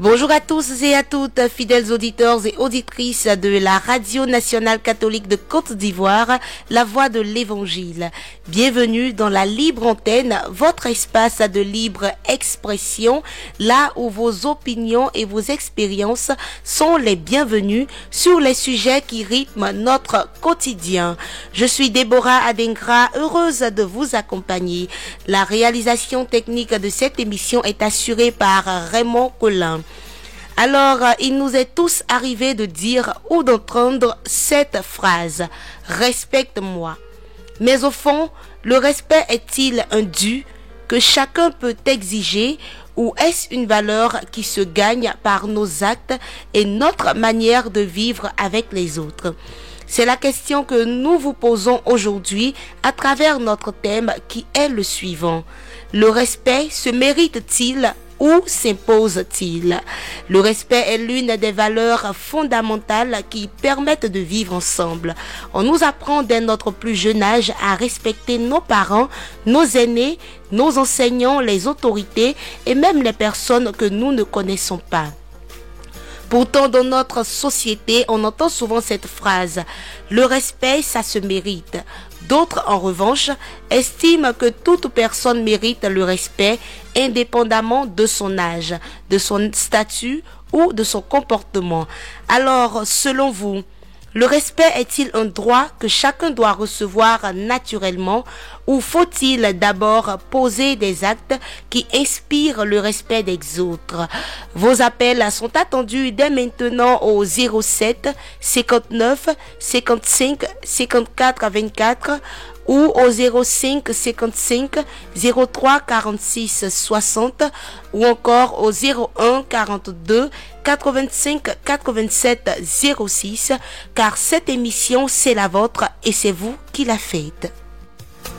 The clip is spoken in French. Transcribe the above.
Bonjour à tous et à toutes, fidèles auditeurs et auditrices de la Radio nationale catholique de Côte d'Ivoire, la voix de l'Évangile. Bienvenue dans la libre antenne, votre espace de libre expression, là où vos opinions et vos expériences sont les bienvenues sur les sujets qui rythment notre quotidien. Je suis Déborah Adengra, heureuse de vous accompagner. La réalisation technique de cette émission est assurée par Raymond Collin. Alors, il nous est tous arrivé de dire ou d'entendre cette phrase « Respecte-moi ». Mais au fond, le respect est-il un dû que chacun peut exiger ou est-ce une valeur qui se gagne par nos actes et notre manière de vivre avec les autres ? C'est la question que nous vous posons aujourd'hui à travers notre thème qui est le suivant. Le respect se mérite-t-il ou s'impose-t-il? Le respect est l'une des valeurs fondamentales qui permettent de vivre ensemble. On nous apprend dès notre plus jeune âge à respecter nos parents, nos aînés, nos enseignants, les autorités et même les personnes que nous ne connaissons pas. Pourtant, dans notre société, on entend souvent cette phrase « Le respect, ça se mérite ». D'autres, en revanche, estiment que toute personne mérite le respect indépendamment de son âge, de son statut ou de son comportement. Alors, selon vous, le respect est-il un droit que chacun doit recevoir naturellement ou faut-il d'abord poser des actes qui inspirent le respect des autres? Vos appels sont attendus dès maintenant au 07 59 55 54 24 ou au 05 55 03 46 60 ou encore au 01 42 85 87 06 car cette émission c'est la vôtre et c'est vous qui la faites.